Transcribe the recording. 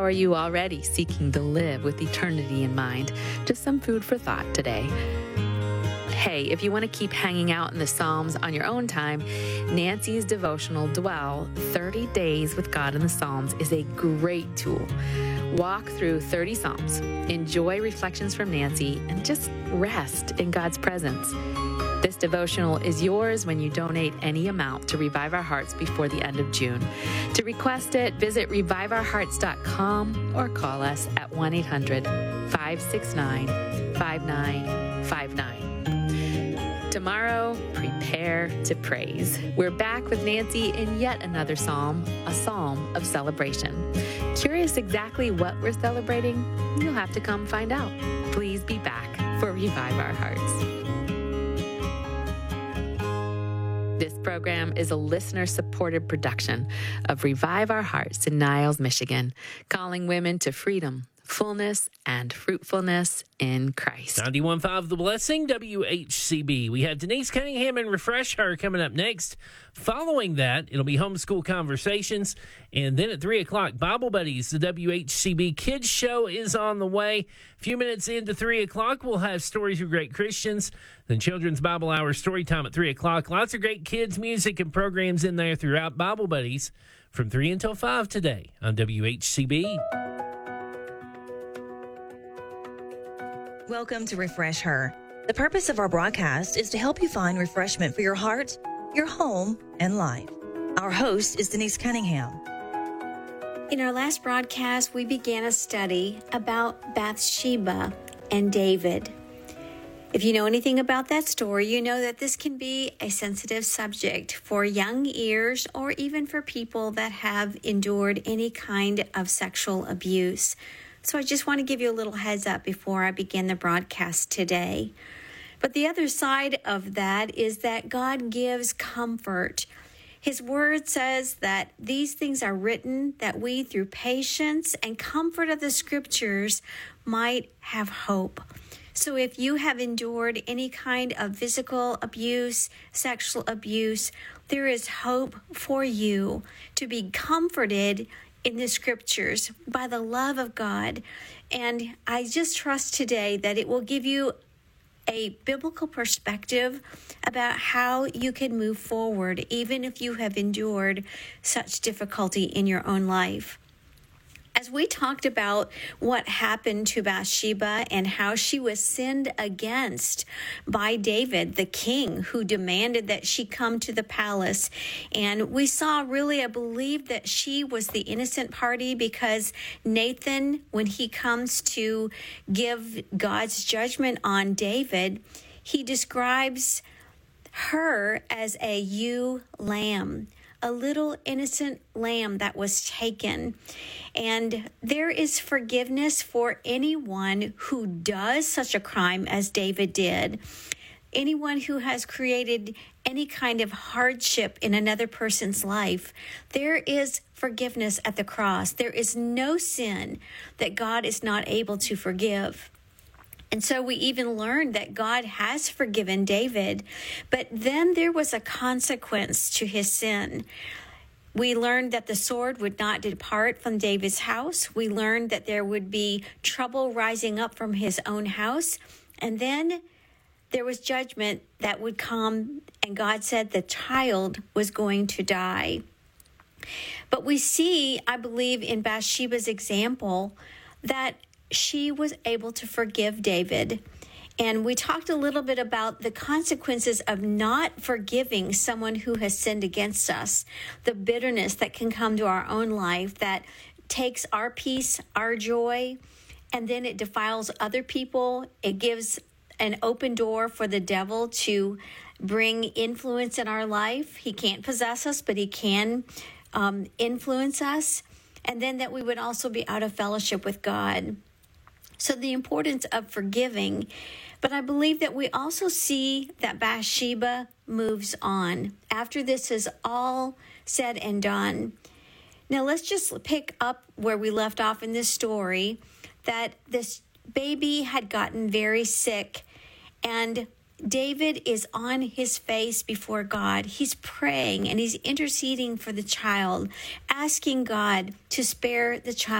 How are you already seeking to live with eternity in mind? Just some food for thought today. Hey, if you want to keep hanging out in the Psalms on your own time, Nancy's devotional Dwell 30 Days with God in the Psalms is a great tool. Walk through 30 Psalms, enjoy reflections from Nancy, and just rest in God's presence. This devotional is yours when you donate any amount to Revive Our Hearts before the end of June. To request it, visit reviveourhearts.com or call us at 1-800-569-5959. Tomorrow, prepare to praise. We're back with Nancy in yet another psalm, a psalm of celebration. Curious exactly what we're celebrating? You'll have to come find out. Please be back for Revive Our Hearts. This program is a listener-supported production of Revive Our Hearts in Niles, Michigan, calling women to freedom, fullness, and fruitfulness in Christ. 91.5 The Blessing, WHCB. We have Denise Cunningham and Refresh Her coming up next. Following that, it'll be Homeschool Conversations. And then at 3 o'clock, Bible Buddies. The WHCB Kids Show is on the way. A few minutes into 3 o'clock, we'll have Stories of Great Christians. Then Children's Bible Hour Story Time at 3 o'clock. Lots of great kids, music, and programs in there throughout Bible Buddies from 3 until 5 today on WHCB. Welcome to Refresh Her. The purpose of our broadcast is to help you find refreshment for your heart, your home, and life. Our host is Denise Cunningham. In our last broadcast, we began a study about Bathsheba and David. If you know anything about that story, you know that this can be a sensitive subject for young ears or even for people that have endured any kind of sexual abuse. So I just want to give you a little heads up before I begin the broadcast today. But the other side of that is that God gives comfort. His word says that these things are written that we, through patience and comfort of the scriptures, might have hope. So if you have endured any kind of physical abuse, sexual abuse, there is hope for you to be comforted in the scriptures by the love of God. And I just trust today that it will give you a biblical perspective about how you can move forward, even if you have endured such difficulty in your own life. As we talked about what happened to Bathsheba and how she was sinned against by David, the king, who demanded that she come to the palace. And we saw really, I believe, that she was the innocent party because Nathan, when he comes to give God's judgment on David, he describes her as a ewe lamb, a little innocent lamb that was taken. And there is forgiveness for anyone who does such a crime as David did. Anyone who has created any kind of hardship in another person's life, there is forgiveness at the cross. There is no sin that God is not able to forgive. And so we even learned that God has forgiven David, but then there was a consequence to his sin. We learned that the sword would not depart from David's house. We learned that there would be trouble rising up from his own house. And then there was judgment that would come, and God said the child was going to die. But we see, I believe, in Bathsheba's example, that she was able to forgive David. And we talked a little bit about the consequences of not forgiving someone who has sinned against us, the bitterness that can come to our own life that takes our peace, our joy, and then it defiles other people. It gives an open door for the devil to bring influence in our life. He can't possess us, but he can influence us. And then that we would also be out of fellowship with God. So the importance of forgiving. But I believe that we also see that Bathsheba moves on after this is all said and done. Now let's just pick up where we left off in this story, that this baby had gotten very sick, and David is on his face before God. He's praying and he's interceding for the child, asking God to spare the child.